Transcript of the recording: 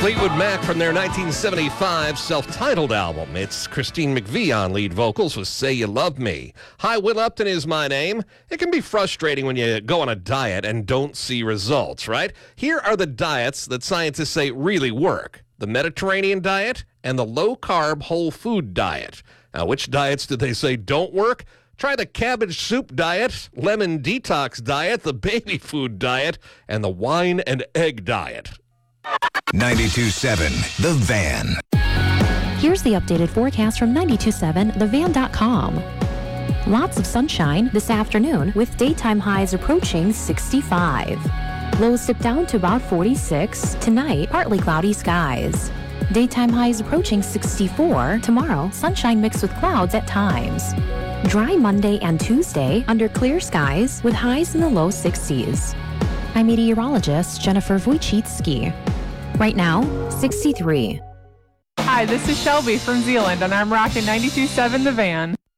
Fleetwood Mac from their 1975 self-titled album. It's Christine McVie on lead vocals with Say You Love Me. Hi, Will Upton is my name. It can be frustrating when you go on a diet and don't see results, right? Here are the diets that scientists say really work. The Mediterranean diet and the low-carb whole food diet. Now, which diets do they say don't work? Try the cabbage soup diet, lemon detox diet, the baby food diet, and the wine and egg diet. 92.7 The Van. Here's the updated forecast from 92.7thevan.com. Lots of sunshine this afternoon with daytime highs approaching 65. Lows dip down to about 46. Tonight, partly cloudy skies. Daytime highs approaching 64. Tomorrow, sunshine mixed with clouds at times. Dry Monday and Tuesday under clear skies with highs in the low 60s. I'm meteorologist Jennifer Wojcicki. Right now, 63. Hi, this is Shelby from Zealand, and I'm rocking 92.7 The Van.